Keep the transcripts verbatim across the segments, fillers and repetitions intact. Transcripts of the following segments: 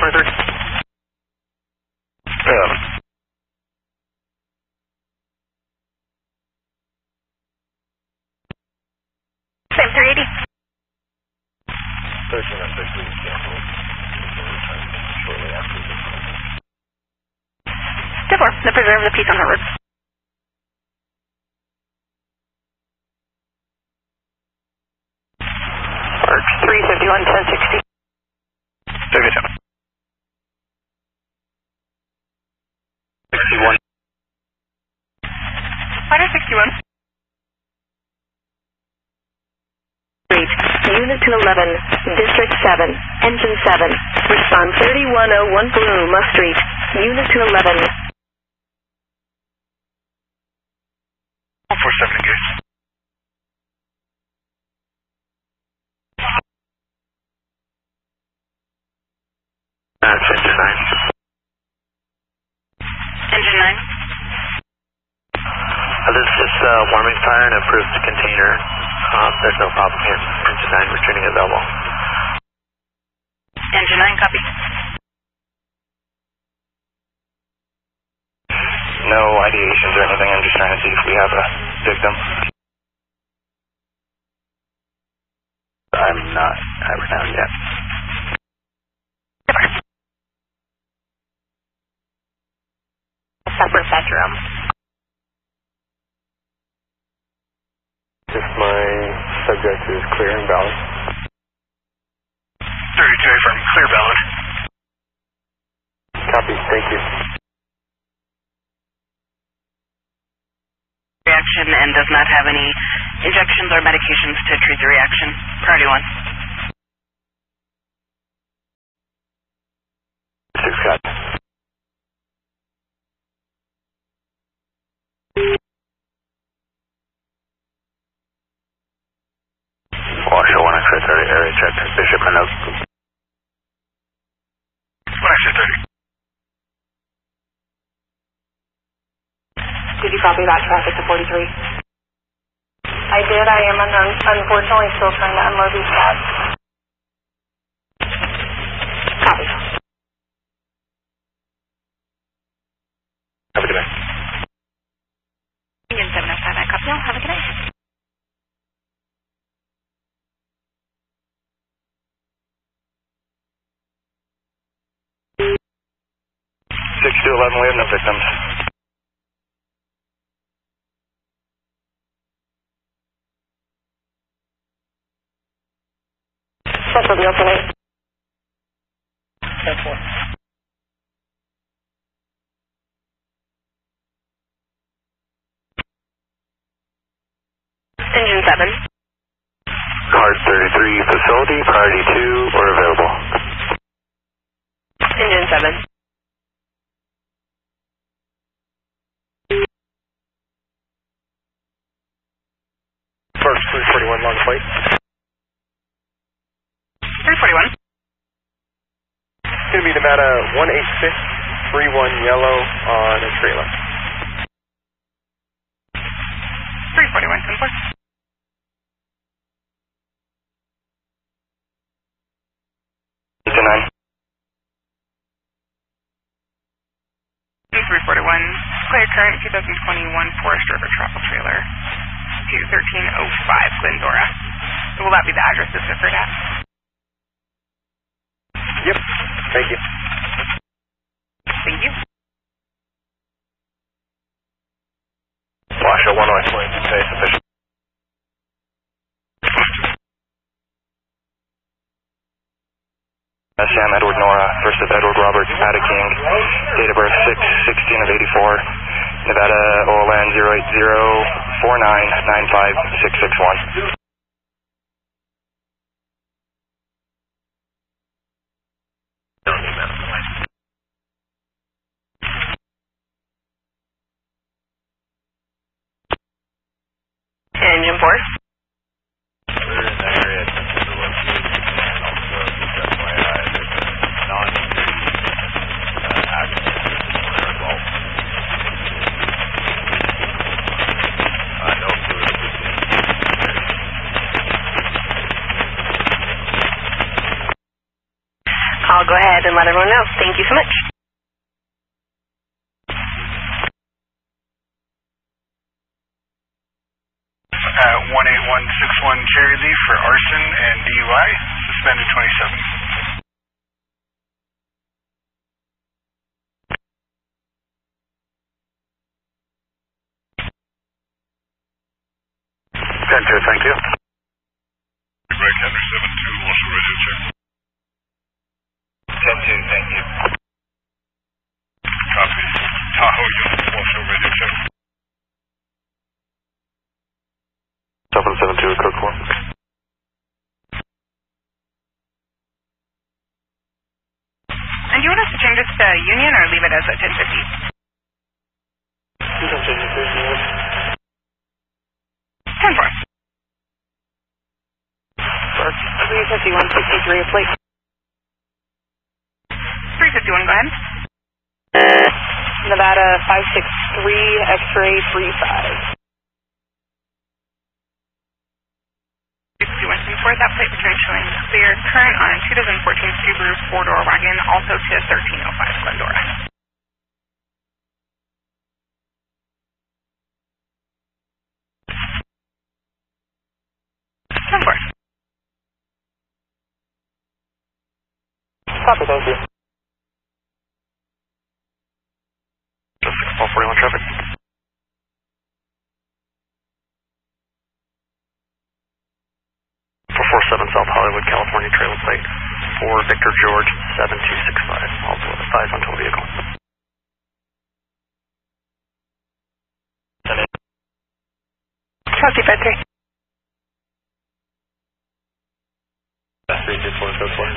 further. Yeah. Same three eighty. thirteen oh six, please cancel. Shortly after this. ten four, the preserve the peace on Harvard. Arch three fifty-one, ten sixty. thirty-seven. sixty-one. Fighter sixty-one. Unit to eleven, District seven, Engine seven. Respond thirty-one oh one Blue, Musk Street. Unit to eleven. one four seven engaged. That's engine nine. Engine nine. Uh, this is uh, warming fire and approved container. Um, there's no problem here. Engine nine returning available. Engine nine, copy. No ideations or anything. I'm just trying to see if we have a victim. I'm not Ivertown yet. Separate bedroom. If my subject is clear and valid. thirty-two from clear valid. Copy, thank you. Reaction and does not have any injections or medications to treat the reaction. Priority one. Six cut. Washoe one X-ray thirty, area check, Bishop and out. one X-ray thirty. Did you copy that traffic to forty-three? I did. I am un unfortunately still trying to unload these cabs. Copy. Have a good day. Union seven oh five, I copy all. Have a good day. six two eleven, we have no victims. Special deal tonight. ten four. Engine seven. Card thirty-three, facility, priority two, or available. Engine seven. First three forty-one, long flight. three forty-one. It's going to be Nevada one eight six three one yellow on a trailer. three forty-one, ten four. Engine nine. three forty-one. Clear current twenty twenty-one Forest River travel trailer. two thirteen oh five Glendora. So will that be the address this occurred at? Yep. Thank you. Thank you. Washoe one oh one, okay, sufficient. Sam Edward Nora, first of Edward Robert King, date of birth six sixteen of eighty-four, Nevada O L N zero eight zero four nine nine five six six one. Engine four. We're in the area attempting to locate, and also just F Y I, there's a non-street uh, accident as well. Uh, no fluid was Call go ahead and let everyone know. Thank you so much. Uh, one eight one six one Cherry Leaf for arson and D U I, suspended twenty-seven. ten two, thank you. Break Henry seven two, Washoe radio check. ten two, thank you. Copy. Tahoe unit, Washoe radio check. seven seven two, code four. And do you want us to change this to Union or leave it as a ten fifty? You can change it to Union. ten four. three fifty-one sixty-three, plate. three fifty-one, go ahead. Nevada five six three, X-ray three five. three fifty-one for that plate return showing clear. Current on twenty fourteen Subaru four-door wagon, also to thirteen oh five Glendora. ten four. Copy, thank you. six four forty-one traffic. four four seven South Hollywood, California, trailer plate for Victor George seven two six five. All five on tow vehicle. Chelsea five three. three two four, code four.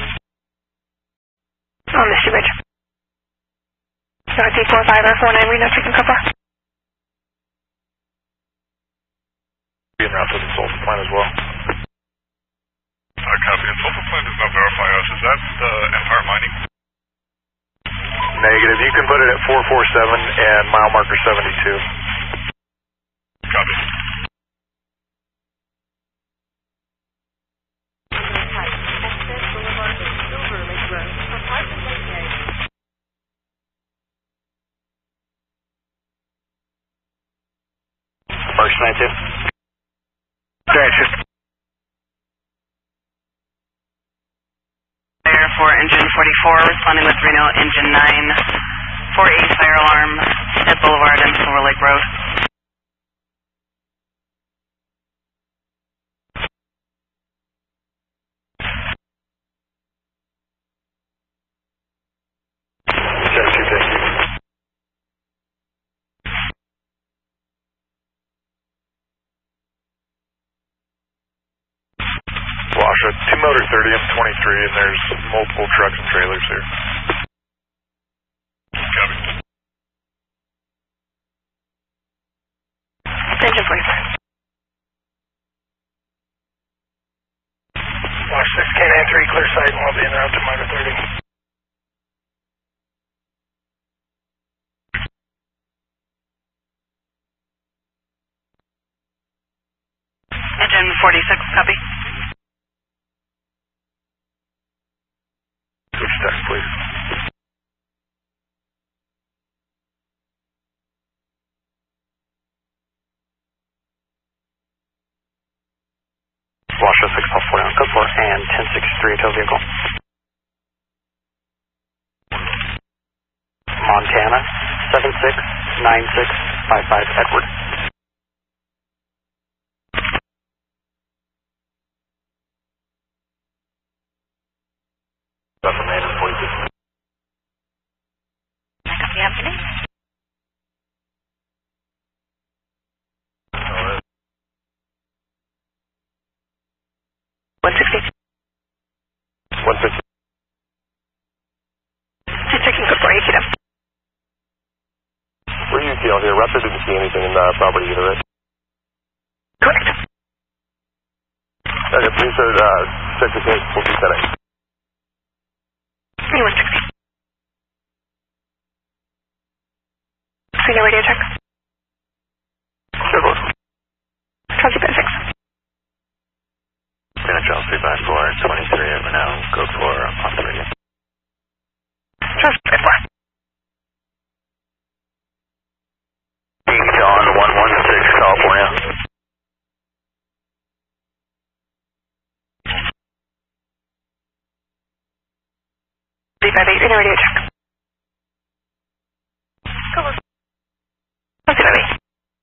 On Mister Bridge. Northeast four five or four nine, Reno, chicken cover. Be en route to the Sulphur plant as well. Uh, copy. And Sulphur plant does not verify us. Is that uh, Empire Mining? Negative. You can put it at four four seven and mile marker seventy-two. Copy. First ninety-two. Gotcha. There for engine forty-four, responding with Reno engine nine, four eight fire alarm at Boulevard and Silver Lake Road. two motor thirty and twenty-three, and there's multiple trucks and trailers here. Copy. Engine forty-five. Watch six, K nine three, clear sight, and we'll be en route to motor thirty. Engine forty-six, copy. Switch deck, please. Washoe six four forty-one, code four, and ten sixty-three, tow vehicle. Montana, seven six nine six five five, Edward. Copy, afternoon. one sixty. one fifty. Just checking code four, A Q W. We're U T L here. Raptor didn't see anything in the property either, right? Correct. Okay, please, sir, uh, check the case. We'll be setting. one sixty. Senior radio check. Sure, boss. Chelsea five six. Chelsea five four, twenty-three, Reno, code four, on the radio. five eight, radio radio check. Go, let's let's get it.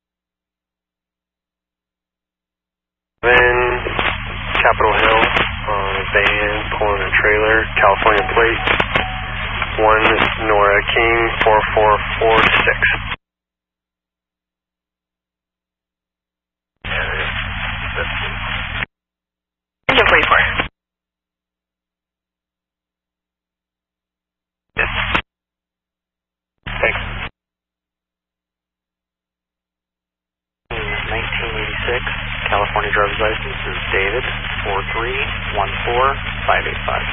Then Capitol Hill, uh, van pulling a trailer, California plate, one Nora King, four four four six. Engine forty-four. Yes. Thanks. nineteen eighty-six, California driver's license is David, four three one four five eight five.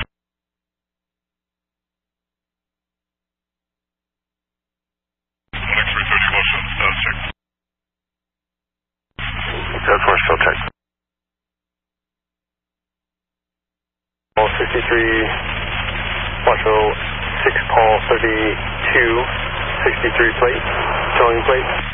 X-ray thirty motion, status check. Code four, still check. Paul sixty-three, Washoe six Paul thirty-two, sixty-three plate, towing plate.